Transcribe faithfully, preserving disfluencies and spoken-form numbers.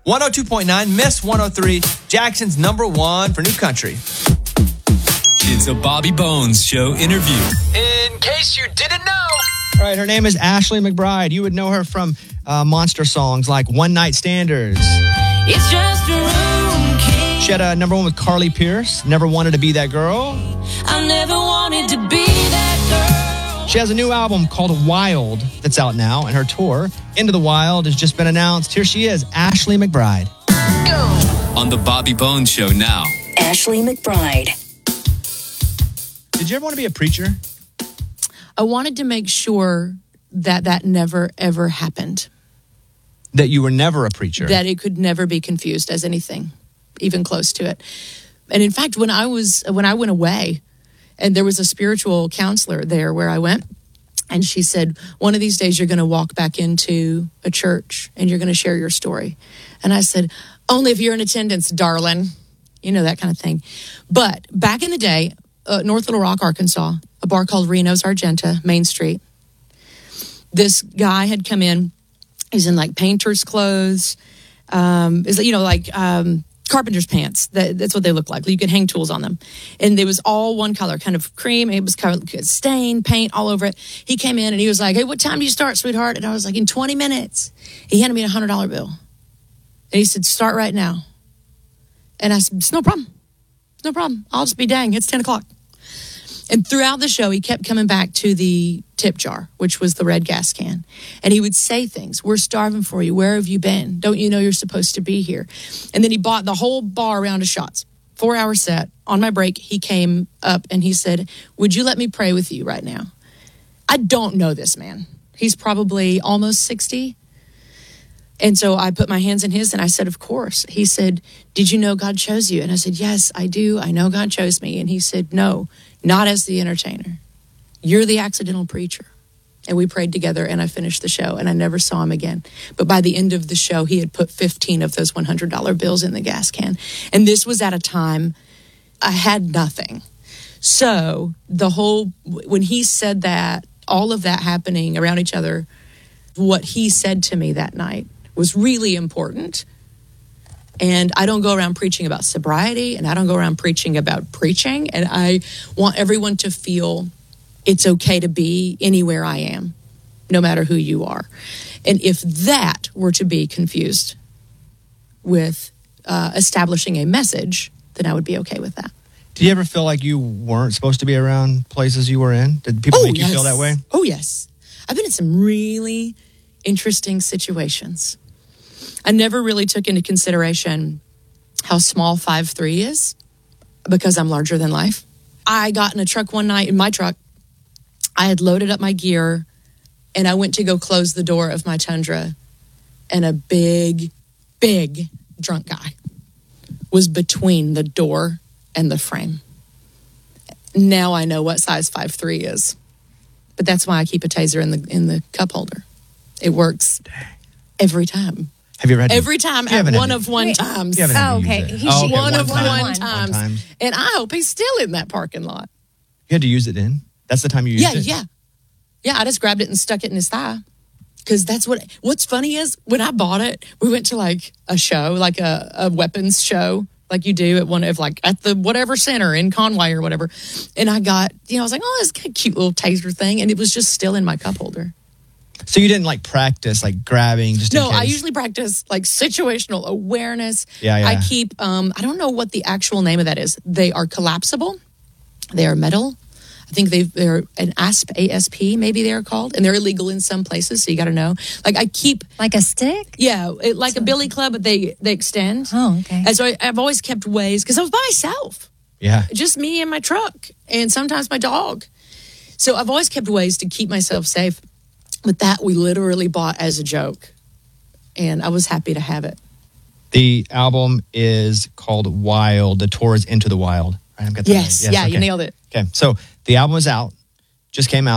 one oh two point nine, Miss one oh three, Jackson's number one for new country. It's a Bobby Bones Show interview. In case you didn't know. All right, her name is Ashley McBryde. You would know her from uh, monster songs like One Night Standers. It's just a room key. She had a number one with Carly Pierce, Never Wanted to Be That Girl. I never wanted to be that girl. She has a new album called Wild that's out now, and her tour, Into the Wild, has just been announced. Here she is, Ashley McBryde. Go. On the Bobby Bones Show now. Ashley McBryde. Did you ever want to be a preacher? I wanted to make sure that that never, ever happened. That you were never a preacher? That it could never be confused as anything, even close to it. And in fact, when I was when I went away, and there was a spiritual counselor there where I went, and she said, one of these days you're going to walk back into a church and you're going to share your story. And I said, only if you're in attendance, darling. You know, that kind of thing. But back in the day, uh, North Little Rock, Arkansas, a bar called Reno's Argenta, Main Street. This guy had come in. He's in like painter's clothes. Um, is you know like um, carpenter's pants. That, that's what they look like. You could hang tools on them, and it was all one color, kind of cream. It was kind of stain, paint all over it. He came in and he was like, "Hey, what time do you start, sweetheart?" And I was like, "In twenty minutes." He handed me a hundred dollar bill, and he said, "Start right now." And I said, "It's no problem. It's no problem. I'll just be dang. It's ten o'clock." And throughout the show, he kept coming back to the tip jar, which was the red gas can. And he would say things. "We're starving for you. Where have you been? Don't you know you're supposed to be here?" And then he bought the whole bar round of shots. Four-hour set. On my break, he came up and he said, "Would you let me pray with you right now?" I don't know this man. He's probably almost sixty. And so I put my hands in his and I said, "Of course." He said, "Did you know God chose you?" And I said, "Yes, I do. I know God chose me." And he said, "No, not as the entertainer. You're the accidental preacher." And we prayed together and I finished the show and I never saw him again. But by the end of the show, he had put fifteen of those one hundred dollar bills in the gas can. And this was at a time I had nothing. So the whole, when he said that, all of that happening around each other, what he said to me that night was really important. And I don't go around preaching about sobriety, and I don't go around preaching about preaching. And I want everyone to feel it's okay to be anywhere I am, no matter who you are. And if that were to be confused with uh, establishing a message, then I would be okay with that. Did you ever feel like you weren't supposed to be around places you were in? Did people Oh, make yes. you feel that way? Oh, yes. I've been in some really interesting situations. I never really took into consideration how small five three is because I'm larger than life. I got in a truck one night, in my truck. I had loaded up my gear, and I went to go close the door of my Tundra, and a big, big drunk guy was between the door and the frame. Now I know what size five three is. But that's why I keep a taser in the in the cup holder. It works every time. Have you ever had to, Every time you at haven't had one to- of one Wait. times. you haven't had Oh, to okay. use it? He- Oh, okay, One of time. one One times. time. And I hope he's still in that parking lot. You had to use it in? That's the time you used Yeah, it? yeah. Yeah, I just grabbed it and stuck it in his thigh. Because that's what, what's funny is when I bought it, we went to like a show, like a, a weapons show, like you do at one of like at the whatever center in Conway or whatever. And I got, you know, I was like, oh, this kind of cute little taser thing. And it was just still in my cup holder. So you didn't like practice like grabbing just in No, I case? usually practice like situational awareness. Yeah, yeah. I keep, um, I don't know what the actual name of that is. They are collapsible. They are metal. I think they've, they're an A S P, A S P maybe they're called. And they're illegal in some places, so you got to know. Like I keep, Like a stick? yeah, it, like a billy club, but they, they extend. Oh, okay. And so I, I've always kept ways, because I was by myself. Yeah. Just me and my truck, and sometimes my dog. So I've always kept ways to keep myself safe. But that we literally bought as a joke. And I was happy to have it. The album is called Wild. The tour is Into the Wild. Right, I've got that Yes, right. yeah, you okay. nailed it. Okay, so the album is out, just came out.